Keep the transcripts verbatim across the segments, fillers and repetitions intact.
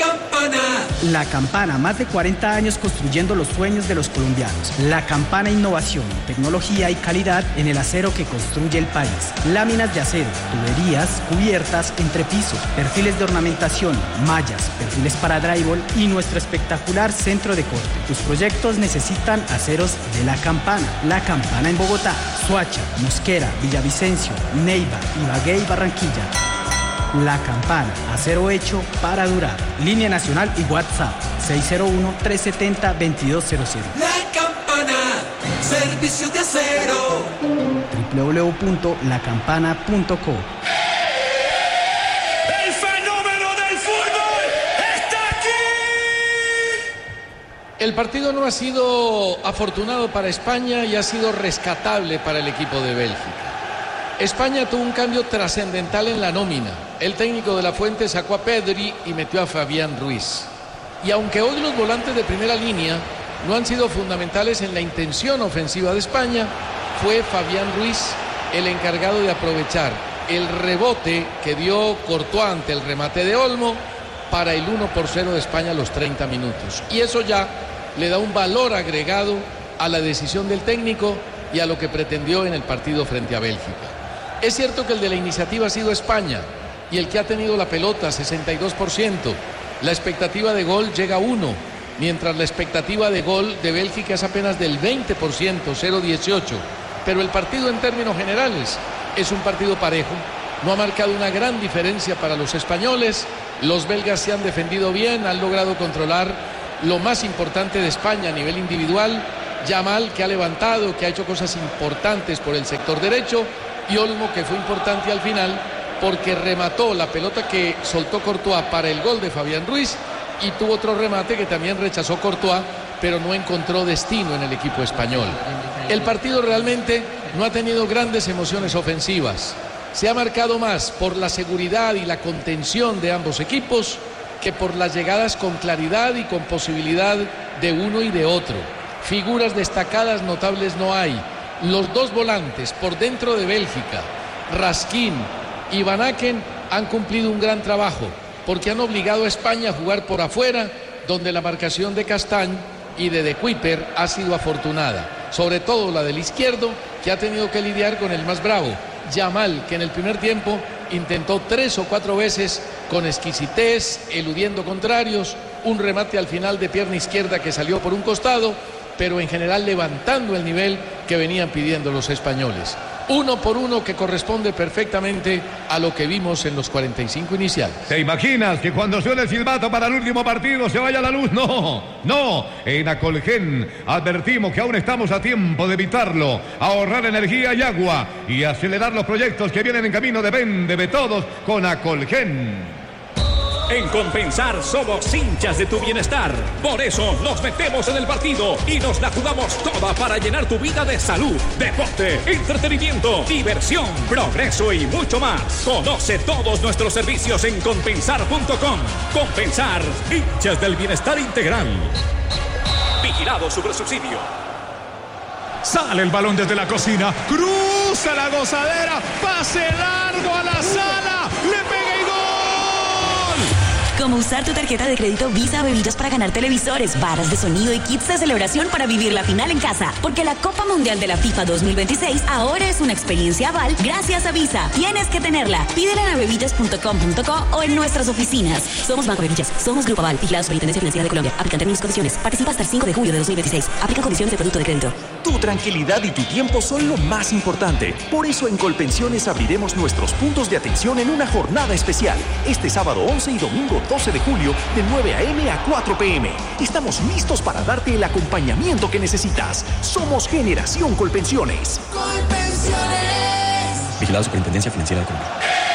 Campana. La Campana, más de cuarenta años construyendo los sueños de los colombianos. La Campana, innovación, tecnología y calidad en el acero que construye el país. Láminas de acero, tuberías, cubiertas, entrepiso, perfiles de ornamentación, mallas, perfiles para drywall y nuestro espectacular centro de corte. Tus proyectos necesitan aceros de La Campana. La Campana en Bogotá, Soacha, Mosquera, Villavicencio, Neiva, Ibagué y Barranquilla. La Campana, acero hecho para durar. Línea nacional y WhatsApp seis cero uno, tres siete cero, dos dos cero cero. La Campana, servicio de acero. doble u doble u doble u punto la campana punto co. ¡El fenómeno del fútbol está aquí! El partido no ha sido afortunado para España y ha sido rescatable para el equipo de Bélgica. España tuvo un cambio trascendental en la nómina. El técnico de la Fuente sacó a Pedri y metió a Fabián Ruiz. Y aunque hoy los volantes de primera línea no han sido fundamentales en la intención ofensiva de España, fue Fabián Ruiz el encargado de aprovechar el rebote que dio Courtois ante el remate de Olmo para el uno por cero de España a los treinta minutos. Y eso ya le da un valor agregado a la decisión del técnico y a lo que pretendió en el partido frente a Bélgica. Es cierto que el de la iniciativa ha sido España y el que ha tenido la pelota, sesenta y dos por ciento. La expectativa de gol llega a uno, mientras la expectativa de gol de Bélgica es apenas del veinte por ciento, cero dieciocho. Pero el partido en términos generales es un partido parejo. No ha marcado una gran diferencia para los españoles. Los belgas se han defendido bien, han logrado controlar lo más importante de España a nivel individual. Yamal, que ha levantado, que ha hecho cosas importantes por el sector derecho, y Olmo, que fue importante al final porque remató la pelota que soltó Courtois para el gol de Fabián Ruiz y tuvo otro remate que también rechazó Courtois, pero no encontró destino en el equipo español. El partido realmente no ha tenido grandes emociones ofensivas. Se ha marcado más por la seguridad y la contención de ambos equipos que por las llegadas con claridad y con posibilidad de uno y de otro. Figuras destacadas notables no hay. Los dos volantes por dentro de Bélgica, Raskin y Van Aken, han cumplido un gran trabajo porque han obligado a España a jugar por afuera, donde la marcación de Castañ y de De Cuyper ha sido afortunada. Sobre todo la del izquierdo, que ha tenido que lidiar con el más bravo, Yamal, que en el primer tiempo intentó tres o cuatro veces con exquisitez, eludiendo contrarios, un remate al final de pierna izquierda que salió por un costado, pero en general levantando el nivel que venían pidiendo los españoles. Uno por uno que corresponde perfectamente a lo que vimos en los cuarenta y cinco iniciales. ¿Te imaginas que cuando suene el silbato para el último partido se vaya la luz? No, no. En Acolgen advertimos que aún estamos a tiempo de evitarlo, ahorrar energía y agua y acelerar los proyectos que vienen en camino. Depende de todos con Acolgen. En Compensar somos hinchas de tu bienestar. Por eso nos metemos en el partido y nos la jugamos toda para llenar tu vida de salud, deporte, entretenimiento, diversión, progreso y mucho más. Conoce todos nuestros servicios en compensar punto com. Compensar, hinchas del bienestar integral. Vigilado Supersubsidio. Sale el balón desde la cocina, cruza la gozadera, pase largo a la sala, le pega y gol. Como usar tu tarjeta de crédito Visa Bebidas para ganar televisores, barras de sonido y kits de celebración para vivir la final en casa. Porque la Copa Mundial de la FIFA dos mil veintiséis ahora es una experiencia aval gracias a Visa. Tienes que tenerla. Pídela en bebidas punto com punto co o en nuestras oficinas. Somos Banco Bebidas, somos Grupo Aval, vigilado Superintendencia Financiera de Colombia. Aplican términos y condiciones. Participa hasta el cinco de julio de dos mil veintiséis. Aplican condiciones de producto de crédito. Tu tranquilidad y tu tiempo son lo más importante. Por eso en Colpensiones abriremos nuestros puntos de atención en una jornada especial. Este sábado once y domingo doce de julio de nueve a eme a cuatro pe eme. Estamos listos para darte el acompañamiento que necesitas. Somos Generación Colpensiones. Colpensiones. Vigilado Superintendencia Financiera de Colombia.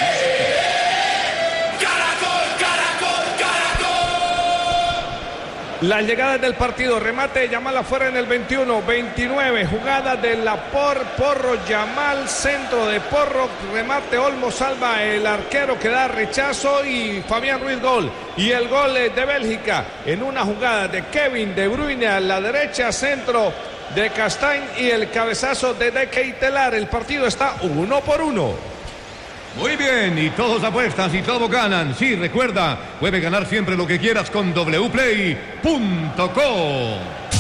Las llegadas del partido, remate de Yamal afuera en el veintiuno, veintinueve, jugada de Laporte, Porro, Yamal, centro de Porro, remate Olmo, salva el arquero que da rechazo y Fabián Ruiz gol. Y el gol de Bélgica en una jugada de Kevin De Bruyne a la derecha, centro de Castañ y el cabezazo de De Keitelar. El partido está uno por uno. Muy bien, y todos apuestan y todos ganan. Sí, recuerda, puedes ganar siempre lo que quieras con doble u play punto co.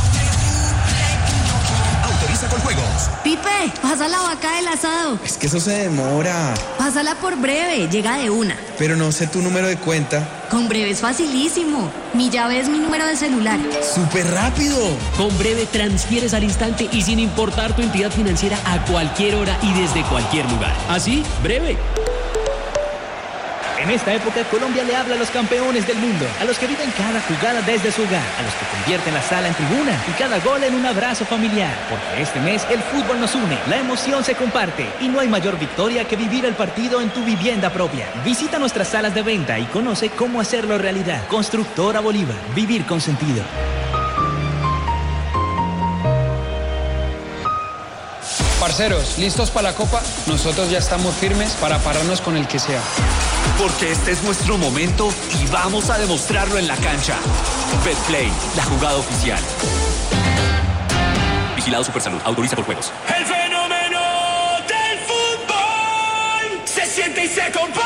Autoriza con juegos. Pipe, pasa la vaca del asado. Es que eso se demora. Pásala por Breve, llega de una. Pero no sé tu número de cuenta. Con Breve es facilísimo. Mi llave es mi número de celular. ¡Súper rápido! Con Breve transfieres al instante y sin importar tu entidad financiera a cualquier hora y desde cualquier lugar. Así, Breve. En esta época, Colombia le habla a los campeones del mundo, a los que viven cada jugada desde su hogar, a los que convierten la sala en tribuna y cada gol en un abrazo familiar. Porque este mes el fútbol nos une, la emoción se comparte y no hay mayor victoria que vivir el partido en tu vivienda propia. Visita nuestras salas de venta y conoce cómo hacerlo realidad. Constructora Bolívar, vivir con sentido. Parceros, ¿listos para la Copa? Nosotros ya estamos firmes para pararnos con el que sea. Porque este es nuestro momento y vamos a demostrarlo en la cancha. Betplay, la jugada oficial. Vigilado Supersalud, autoriza por juegos. El fenómeno del fútbol se siente y se comparte.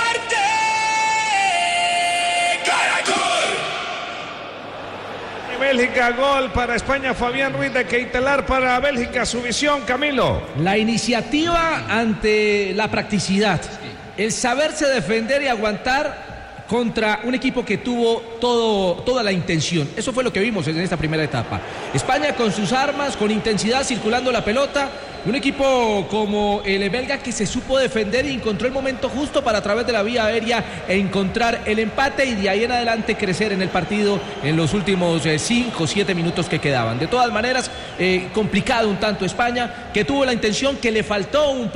Bélgica, gol para España, Fabián Ruiz de Keitelar para Bélgica, su visión, Camilo. La iniciativa ante la practicidad, el saberse defender y aguantar contra un equipo que tuvo todo, toda la intención. Eso fue lo que vimos en esta primera etapa. España con sus armas, con intensidad, circulando la pelota. Un equipo como el belga que se supo defender y encontró el momento justo para a través de la vía aérea encontrar el empate y de ahí en adelante crecer en el partido en los últimos cinco o siete minutos que quedaban. De todas maneras, eh, complicado un tanto España, que tuvo la intención, que le faltó un poco